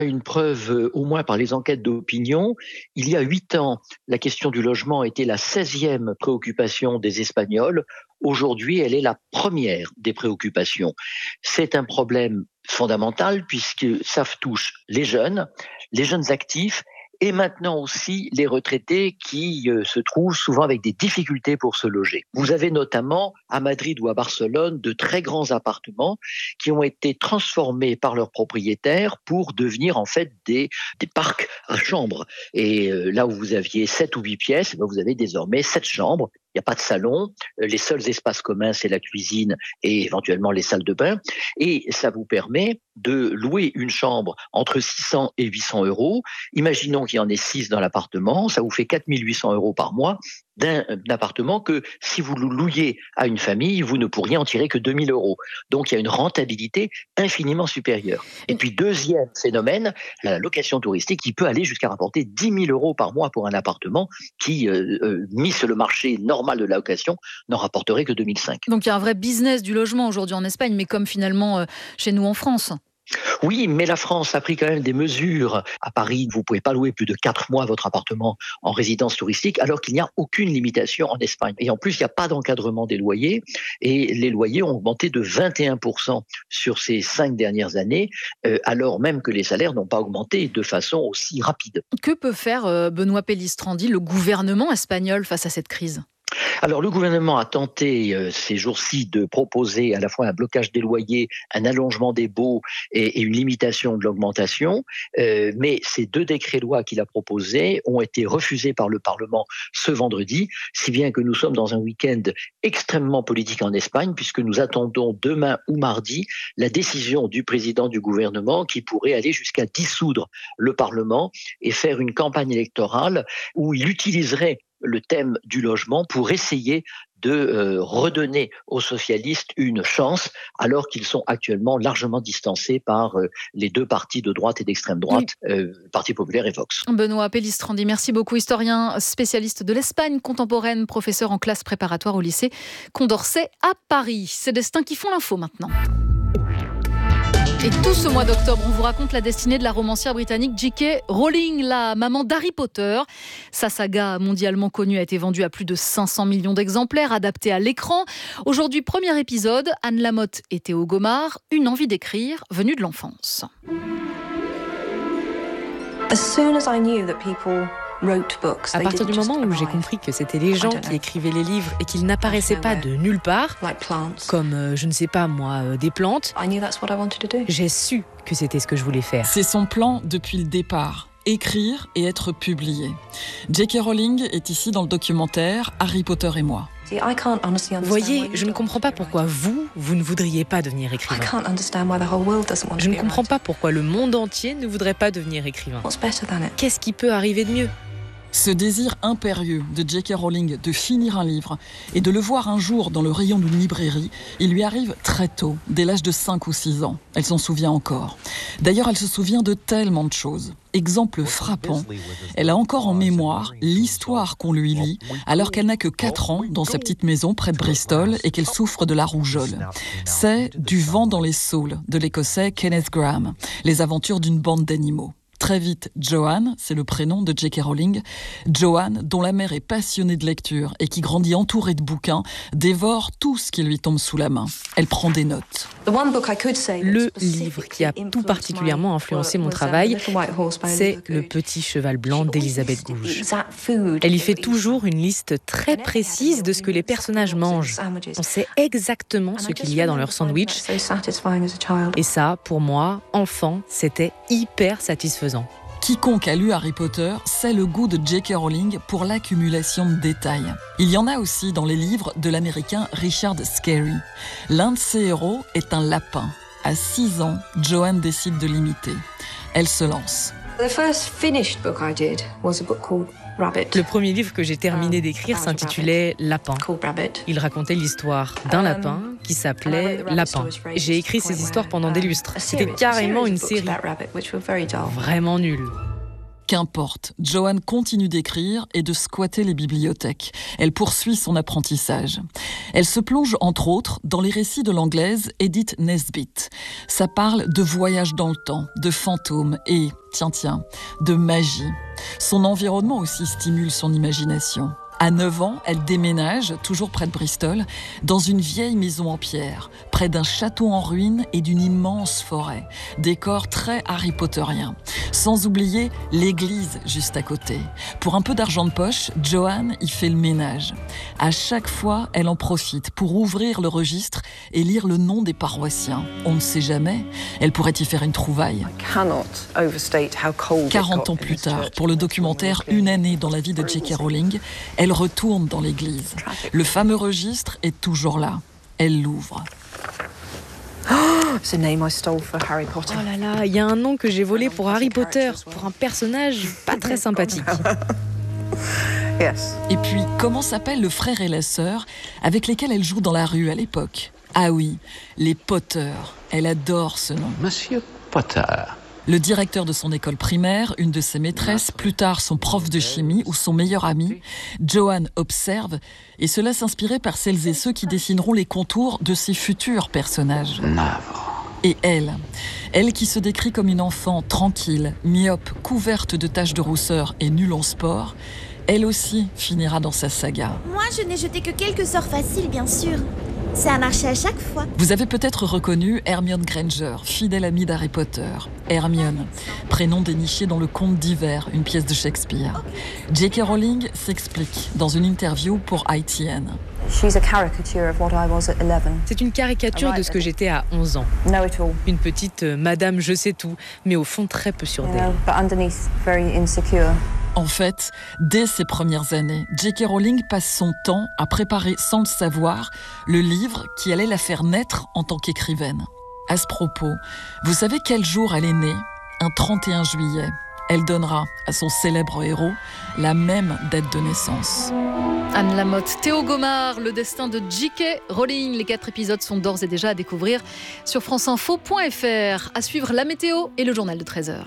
une preuve, au moins par les enquêtes d'opinion. Il y a 8 ans, la question du logement était la 16e préoccupation des Espagnols. Aujourd'hui, elle est la première des préoccupations. C'est un problème fondamental puisque ça touche les jeunes actifs et maintenant aussi les retraités qui se trouvent souvent avec des difficultés pour se loger. Vous avez notamment à Madrid ou à Barcelone de très grands appartements qui ont été transformés par leurs propriétaires pour devenir en fait des parcs à chambres. Et là où vous aviez 7 ou 8 pièces, vous avez désormais 7 chambres. Il n'y a pas de salon. Les seuls espaces communs, c'est la cuisine et éventuellement les salles de bain. Et ça vous permet de louer une chambre entre 600 et 800 euros. Imaginons qu'il y en ait 6 dans l'appartement. Ça vous fait 4 800 euros par mois d'un appartement que si vous le louiez à une famille, vous ne pourriez en tirer que 2 000 euros. Donc il y a une rentabilité infiniment supérieure. Et puis deuxième phénomène, la location touristique qui peut aller jusqu'à rapporter 10 000 euros par mois pour un appartement qui, mis sur le marché normal de la location, n'en rapporterait que 2005. Donc il y a un vrai business du logement aujourd'hui en Espagne, mais comme finalement chez nous en France. Oui, mais la France a pris quand même des mesures. À Paris, vous ne pouvez pas louer plus de 4 mois votre appartement en résidence touristique, alors qu'il n'y a aucune limitation en Espagne. Et en plus, il n'y a pas d'encadrement des loyers. Et les loyers ont augmenté de 21% sur ces 5 dernières années, alors même que les salaires n'ont pas augmenté de façon aussi rapide. Que peut faire Benoît Pellistrandi, le gouvernement espagnol, face à cette crise ? Alors, le gouvernement a tenté ces jours-ci de proposer à la fois un blocage des loyers, un allongement des baux et une limitation de l'augmentation, mais ces 2 décrets-lois qu'il a proposés ont été refusés par le Parlement ce vendredi, si bien que nous sommes dans un week-end extrêmement politique en Espagne, puisque nous attendons demain ou mardi la décision du président du gouvernement qui pourrait aller jusqu'à dissoudre le Parlement et faire une campagne électorale où il utiliserait le thème du logement pour essayer de redonner aux socialistes une chance, alors qu'ils sont actuellement largement distancés par les 2 partis de droite et d'extrême droite, Parti populaire et Vox. Benoît Pellistrandi, merci beaucoup. Historien spécialiste de l'Espagne contemporaine, professeur en classe préparatoire au lycée Condorcet à Paris. C'est Destin qui font l'info maintenant. Et tout ce mois d'octobre, on vous raconte la destinée de la romancière britannique J.K. Rowling, la maman d'Harry Potter. Sa saga mondialement connue a été vendue à plus de 500 millions d'exemplaires, adaptée à l'écran. Aujourd'hui, premier épisode, Anne Lamotte et Théo Gomard, une envie d'écrire venue de l'enfance. À partir du moment où j'ai compris que c'était les gens qui écrivaient les livres et qu'ils n'apparaissaient pas de nulle part, comme, je ne sais pas moi, des plantes, j'ai su que c'était ce que je voulais faire. C'est son plan depuis le départ. Écrire et être publié. J.K. Rowling est ici dans le documentaire Harry Potter et moi. Vous voyez, je ne comprends pas pourquoi vous ne voudriez pas devenir écrivain. Je ne comprends pas pourquoi le monde entier ne voudrait pas devenir écrivain. Qu'est-ce qui peut arriver de mieux ? Ce désir impérieux de J.K. Rowling de finir un livre et de le voir un jour dans le rayon d'une librairie, il lui arrive très tôt, dès l'âge de 5 ou 6 ans. Elle s'en souvient encore. D'ailleurs, elle se souvient de tellement de choses. Exemple frappant, elle a encore en mémoire l'histoire qu'on lui lit alors qu'elle n'a que 4 ans dans sa petite maison près de Bristol et qu'elle souffre de la rougeole. C'est Du vent dans les saules de l'Écossais Kenneth Grahame, les aventures d'une bande d'animaux. Très vite, Joanne, c'est le prénom de J.K. Rowling, Joanne, dont la mère est passionnée de lecture et qui grandit entourée de bouquins, dévore tout ce qui lui tombe sous la main. Elle prend des notes. Le livre qui a tout particulièrement influencé mon travail, c'est Le Petit Cheval Blanc d'Elisabeth Gouge. Elle y fait toujours une liste très précise de ce que les personnages mangent. On sait exactement ce qu'il y a dans leur sandwich. Et ça, pour moi, enfant, c'était hyper satisfaisant. Quiconque a lu Harry Potter sait le goût de J.K. Rowling pour l'accumulation de détails. Il y en a aussi dans les livres de l'américain Richard Scarry. L'un de ses héros est un lapin. À 6 ans, Joanne décide de l'imiter. Elle se lance. Le premier livre que j'ai terminé d'écrire s'intitulait Lapin. Il racontait l'histoire d'un lapin qui s'appelait Lapin. J'ai écrit ces histoires pendant des lustres. C'était carrément une série. Vraiment nulle. Qu'importe, Joanne continue d'écrire et de squatter les bibliothèques. Elle poursuit son apprentissage. Elle se plonge entre autres dans les récits de l'anglaise Edith Nesbit. Ça parle de voyage dans le temps, de fantômes et, tiens, de magie. Son environnement aussi stimule son imagination. À 9 ans, elle déménage, toujours près de Bristol, dans une vieille maison en pierre, près d'un château en ruine et d'une immense forêt. Décor très Harry Potterien. Sans oublier l'église juste à côté. Pour un peu d'argent de poche, Joanne y fait le ménage. À chaque fois, elle en profite pour ouvrir le registre et lire le nom des paroissiens. On ne sait jamais, elle pourrait y faire une trouvaille. 40 ans plus tard, pour le documentaire Une année dans la vie de J.K. Rowling, elle retourne dans l'église. Le fameux registre est toujours là. Elle l'ouvre. Oh là là, il y a un nom que j'ai volé pour Harry Potter, pour un personnage pas très sympathique. Et puis, comment s'appellent le frère et la sœur avec lesquels elle joue dans la rue à l'époque? Ah oui, les Potter. Elle adore ce nom. Monsieur Potter. Le directeur de son école primaire, une de ses maîtresses, plus tard son prof de chimie ou son meilleur ami, Joanne observe et se laisse inspirer par celles et ceux qui dessineront les contours de ses futurs personnages. Et elle qui se décrit comme une enfant tranquille, myope, couverte de taches de rousseur et nulle en sport, elle aussi finira dans sa saga. Moi, je n'ai jeté que quelques sorts faciles, bien sûr. Ça a marché à chaque fois. Vous avez peut-être reconnu Hermione Granger, fidèle amie d'Harry Potter. Hermione, prénom déniché dans Le Conte d'hiver, une pièce de Shakespeare. J.K. Rowling s'explique dans une interview pour ITN. C'est une caricature de ce que j'étais à 11 ans. Une petite madame je sais tout, mais au fond très peu sûre d'elle. En fait, dès ses premières années, J.K. Rowling passe son temps à préparer sans le savoir le livre qui allait la faire naître en tant qu'écrivaine. À ce propos, vous savez quel jour elle est née? Un 31 juillet. Elle donnera à son célèbre héros la même date de naissance. Anne Lamotte, Théo Gomard, le destin de J.K. Rowling. Les 4 épisodes sont d'ores et déjà à découvrir sur franceinfo.fr. À suivre la météo et le journal de 13h.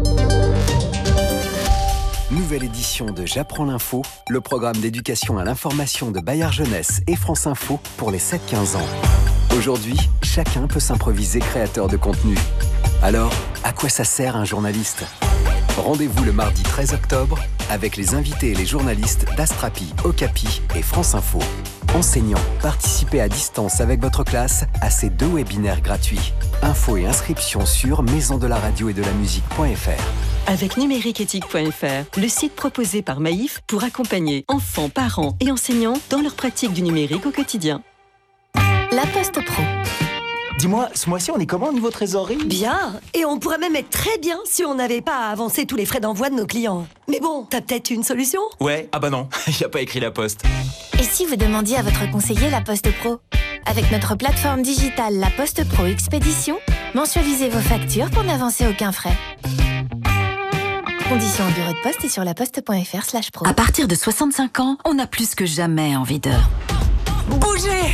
Nouvelle édition de J'apprends l'info, le programme d'éducation à l'information de Bayard Jeunesse et France Info pour les 7-15 ans. Aujourd'hui, chacun peut s'improviser créateur de contenu. Alors, à quoi ça sert un journaliste ? Rendez-vous le mardi 13 octobre avec les invités et les journalistes d'Astrapi, Okapi et France Info. Enseignants, participez à distance avec votre classe à ces 2 webinaires gratuits. Infos et inscriptions sur maisondelaradio-et-de-la-musique.fr. Avec numériqueéthique.fr, le site proposé par Maïf pour accompagner enfants, parents et enseignants dans leur pratique du numérique au quotidien. La Poste Pro. Dis-moi, ce mois-ci, on est comment au niveau trésorerie ? Bien. Et on pourrait même être très bien si on n'avait pas à avancer tous les frais d'envoi de nos clients. Mais bon, t'as peut-être une solution ? Ouais, ah bah non, il n'y a pas écrit La Poste. Et si vous demandiez à votre conseiller La Poste Pro ? Avec notre plateforme digitale La Poste Pro Expédition, mensualisez vos factures pour n'avancer aucun frais. Conditions en bureau de poste et sur laposte.fr/pro. À partir de 65 ans, on a plus que jamais envie de... bouger.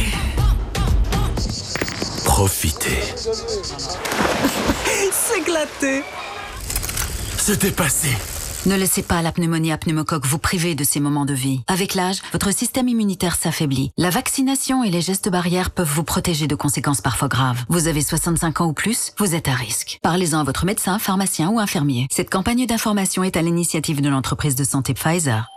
Profitez. S'éclater. Se dépasser. Ne laissez pas la pneumonie à pneumocoque vous priver de ces moments de vie. Avec l'âge, votre système immunitaire s'affaiblit. La vaccination et les gestes barrières peuvent vous protéger de conséquences parfois graves. Vous avez 65 ans ou plus, vous êtes à risque. Parlez-en à votre médecin, pharmacien ou infirmier. Cette campagne d'information est à l'initiative de l'entreprise de santé Pfizer.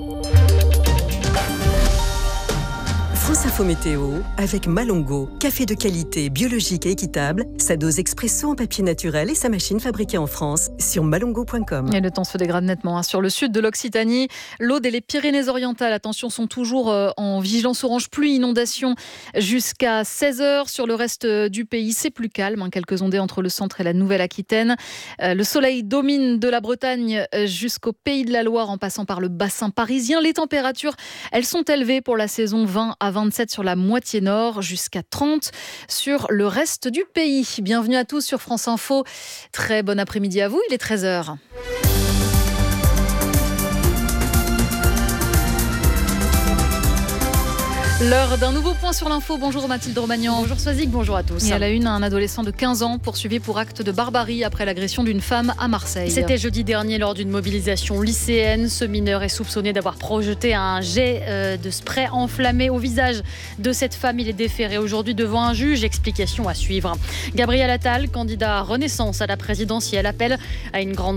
France Info Météo avec Malongo, café de qualité, biologique et équitable, sa dose expresso en papier naturel et sa machine fabriquée en France sur malongo.com. Et le temps se dégrade nettement sur le sud de l'Occitanie. L'Aude et les Pyrénées-Orientales, attention, sont toujours en vigilance orange pluie, inondation jusqu'à 16h. Sur le reste du pays, c'est plus calme. Quelques ondées entre le centre et la Nouvelle-Aquitaine. Le soleil domine de la Bretagne jusqu'au Pays de la Loire en passant par le bassin parisien. Les températures, elles sont élevées pour la saison 20 à 27 sur la moitié nord, jusqu'à 30 sur le reste du pays. Bienvenue à tous sur France Info. Très bon après-midi à vous, il est 13h. L'heure d'un nouveau point sur l'info. Bonjour Mathilde Romagnan. Bonjour Soazic, bonjour à tous. Et à la une, un adolescent de 15 ans poursuivi pour acte de barbarie après l'agression d'une femme à Marseille. C'était jeudi dernier lors d'une mobilisation lycéenne. Ce mineur est soupçonné d'avoir projeté un jet de spray enflammé au visage de cette femme. Il est déféré aujourd'hui devant un juge. Explication à suivre. Gabriel Attal, candidat à Renaissance à la présidentielle, appelle à une grande